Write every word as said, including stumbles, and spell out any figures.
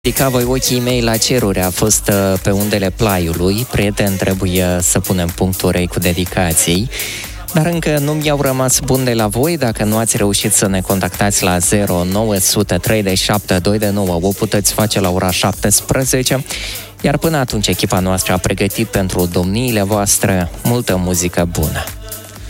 Ridica voi ochii mei la ceruri, a fost pe undele Plaiului. Prieten, trebuie să punem punctul cu dedicației. Dar încă nu mi-au rămas bun de la voi. Dacă nu ați reușit să ne contactați la zero nouă zero trei șapte doi nouă, o puteți face la ora șaptesprezece. Iar până atunci echipa noastră a pregătit pentru domniile voastre multă muzică bună.